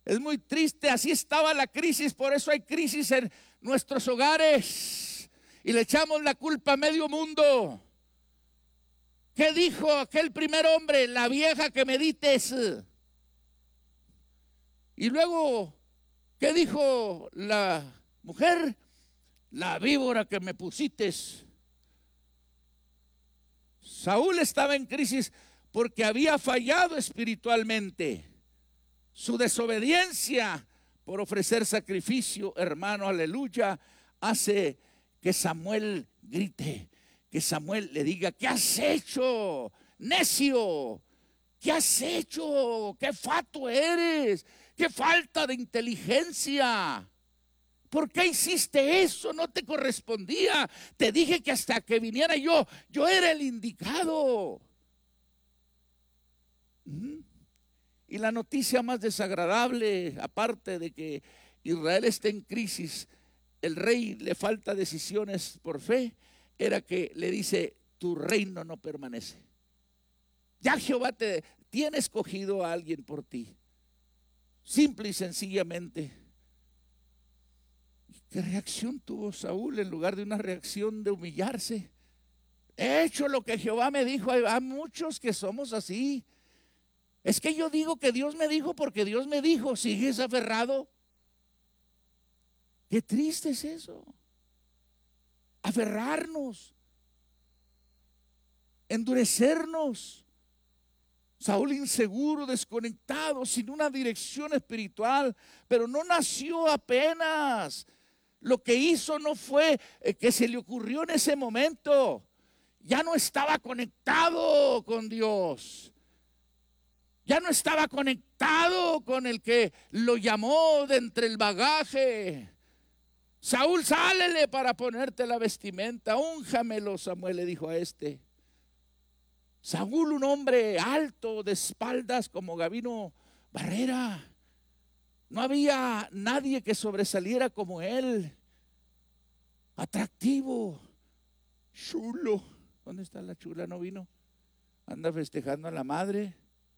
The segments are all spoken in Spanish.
Es muy triste, así estaba la crisis, por eso hay crisis en nuestros hogares y le echamos la culpa a medio mundo. ¿Qué dijo aquel primer hombre? La vieja que medites. Y luego, ¿qué dijo la mujer? La víbora que me pusites. Saúl estaba en crisis porque había fallado espiritualmente. Su desobediencia por ofrecer sacrificio, hermano, aleluya, hace que Samuel grite, que Samuel le diga: ¿qué has hecho, necio? ¿Qué has hecho? ¿Qué fatuo eres? ¿Qué falta de inteligencia? ¿Por qué hiciste eso? No te correspondía. Te dije que hasta que viniera yo era el indicado. Y la noticia más desagradable, aparte de que Israel está en crisis, el rey le falta decisiones por fe, era que le dice: tu reino no permanece. Ya Jehová tiene escogido a alguien por ti. Simple y sencillamente. ¿Qué reacción tuvo Saúl en lugar de una reacción de humillarse? He hecho lo que Jehová me dijo. Hay muchos que somos así. Es que yo digo que Dios me dijo porque Dios me dijo. ¿Sigues aferrado? Qué triste es eso. Aferrarnos, endurecernos. Saúl inseguro, desconectado, sin una dirección espiritual, pero no nació apenas. Lo que hizo no fue que se le ocurrió en ese momento. Ya no estaba conectado con Dios. Ya no estaba conectado con el que lo llamó de entre el bagaje. Saúl, sálele para ponerte la vestimenta. Únjamelo, Samuel le dijo a este. Saúl, un hombre alto, de espaldas como Gabino Barrera. No había nadie que sobresaliera como él. Atractivo, chulo. ¿Dónde está la chula? ¿No vino? Anda festejando a la madre.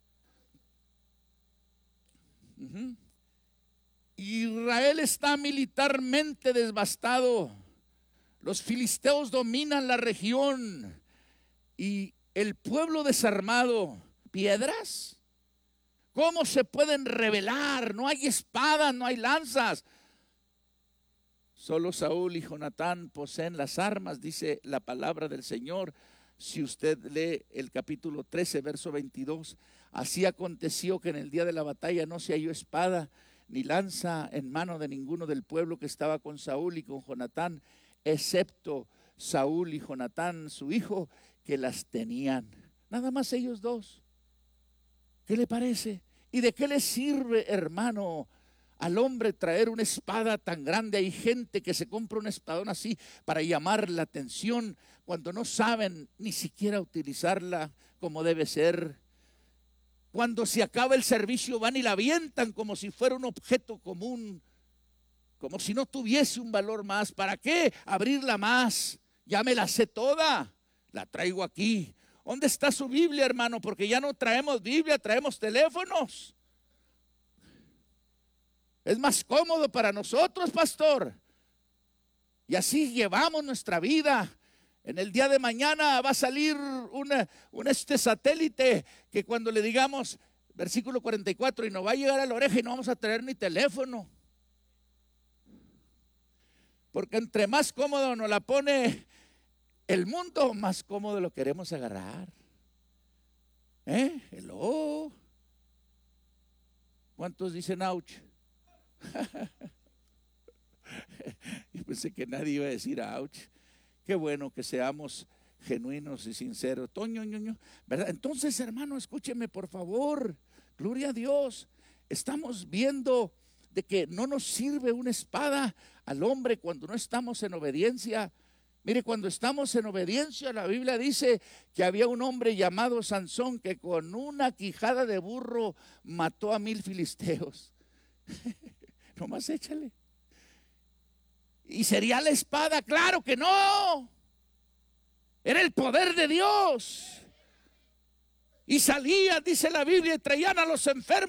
Israel está militarmente devastado. Los filisteos dominan la región y el pueblo desarmado. ¿Piedras? ¿Cómo se pueden rebelar? No hay espadas, no hay lanzas. Solo Saúl y Jonatán poseen las armas, dice la palabra del Señor. Si usted lee el capítulo 13, verso 22, así aconteció que en el día de la batalla no se halló espada ni lanza en mano de ninguno del pueblo que estaba con Saúl y con Jonatán, excepto Saúl y Jonatán, su hijo, que las tenían. Nada más ellos dos. ¿Qué le parece? ¿Y de qué le sirve, hermano, al hombre traer una espada tan grande? Hay gente que se compra un espadón así para llamar la atención cuando no saben ni siquiera utilizarla como debe ser. Cuando se acaba el servicio van y la avientan como si fuera un objeto común, como si no tuviese un valor más. ¿Para qué abrirla más? Ya me la sé toda, la traigo aquí. ¿Dónde está su Biblia, hermano? Porque ya no traemos Biblia, traemos teléfonos. Es más cómodo para nosotros, pastor. Y así llevamos nuestra vida. En el día de mañana va a salir un satélite que cuando le digamos, versículo 44, y nos va a llegar a la oreja y no vamos a traer ni teléfono. Porque entre más cómodo nos la pone el mundo, más cómodo lo queremos agarrar. Hello. ¿Cuántos dicen ouch? Yo pensé que nadie iba a decir ouch. Qué bueno que seamos genuinos y sinceros. Toño, ¿verdad? Entonces, hermano, escúcheme por favor. Gloria a Dios. Estamos viendo de que no nos sirve una espada al hombre cuando no estamos en obediencia. Mire, cuando estamos en obediencia, la Biblia dice que había un hombre llamado Sansón que con una quijada de burro mató a 1000 filisteos. Nomás échale. ¿Y sería la espada? Claro que no. Era el poder de Dios. Y salían, dice la Biblia, y traían a los enfermos